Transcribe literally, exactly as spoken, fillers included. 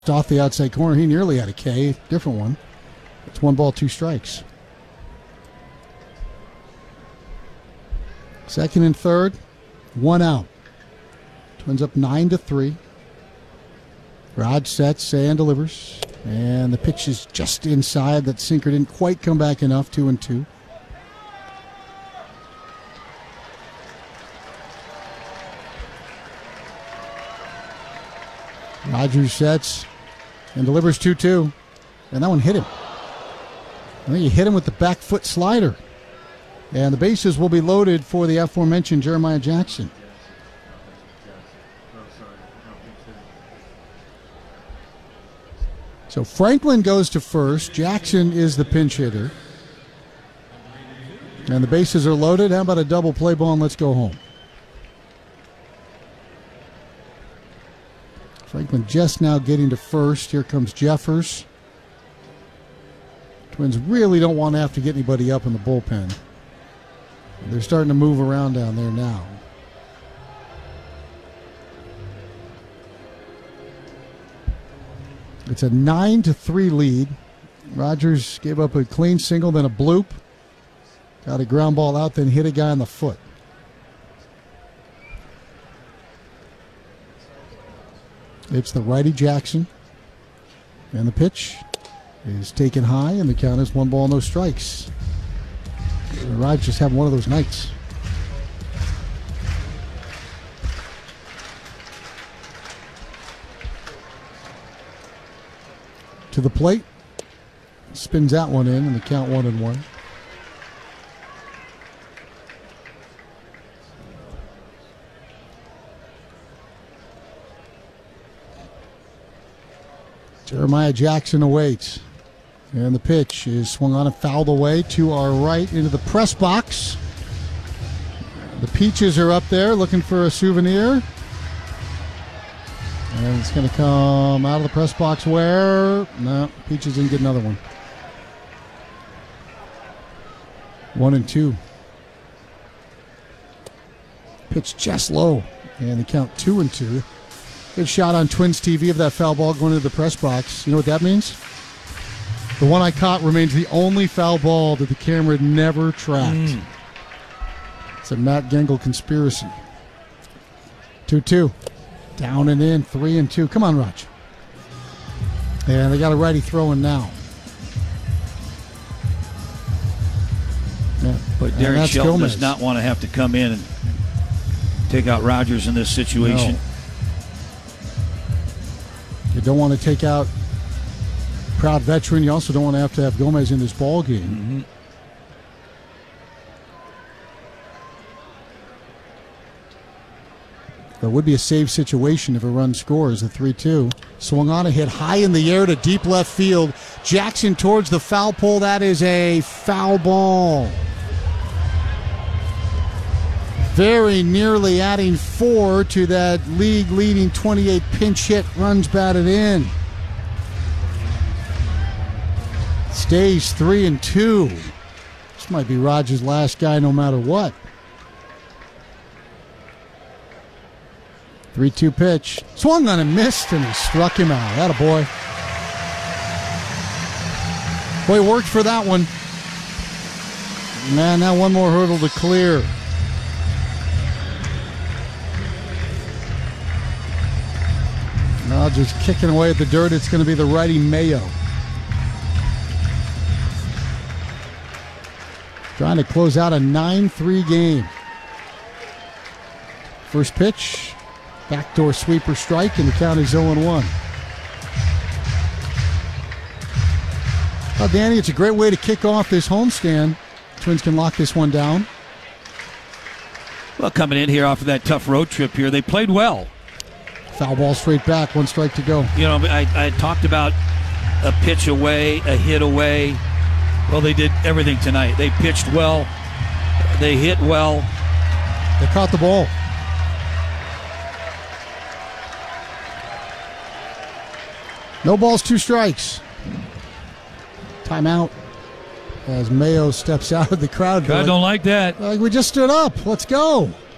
off the outside corner. He nearly had a K. Different one. It's one ball, two strikes. Second and third, one out. Twins up nine to three. Raj sets and delivers, and the pitch is just inside. That sinker didn't quite come back enough. Two and two. Rogers sets and delivers two two. And that one hit him. I think he hit him with the back foot slider. And the bases will be loaded for the aforementioned Jeremiah Jackson. So Franklin goes to first. Jackson is the pinch hitter. And the bases are loaded. How about a double play ball and let's go home? Franklin just now getting to first. Here comes Jeffers. Twins really don't want to have to get anybody up in the bullpen. They're starting to move around down there now. It's a nine to three lead. Rogers gave up a clean single, then a bloop. Got a ground ball out, then hit a guy on the foot. It's the righty Jackson. And the pitch is taken high, and the count is one ball, no strikes. The Rogers just have one of those nights. To the plate. Spins that one in, and the count one and one. Jeremiah Jackson awaits. And the pitch is swung on and fouled away to our right into the press box. The Peaches are up there looking for a souvenir. And it's going to come out of the press box where? No, Peaches didn't get another one. One and two. Pitch just low. And the count two and two. Good shot on Twins T V of that foul ball going into the press box. You know what that means? The one I caught remains the only foul ball that the camera never tracked. Mm. It's a Matt Gengel conspiracy. two two. Down and in, three and two. Come on, Raj. And they got a righty throwing now. Yeah. But Derek Shelton Gomez does not want to have to come in and take out Rogers in this situation. No. You don't want to take out proud veteran. You also don't want to have to have Gomez in this ball game. Mm-hmm. There would be a save situation if a run scores. A three two. Swung on a hit high in the air to deep left field. Jackson towards the foul pole. That is a foul ball. Very nearly adding four to that league-leading twenty-eight pinch hit runs batted in. Stays three and two. This might be Rogers' last guy no matter what. three two pitch. Swung on and missed, and he struck him out. Atta boy. Boy, worked for that one. Man, now one more hurdle to clear. Now just kicking away at the dirt. It's going to be the righty Mayo. Trying to close out a nine three game. First pitch. Backdoor sweeper strike, and the count is oh and one. Well, Danny, it's a great way to kick off this homestand. Twins can lock this one down. Well, coming in here off of that tough road trip here, they played well. Foul ball straight back, one strike to go. You know, I, I talked about a pitch away, a hit away. Well, they did everything tonight. They pitched well. They hit well. They caught the ball. No balls, two strikes. Timeout as Mayo steps out of the crowd. I don't like that. Like we just stood up. Let's go.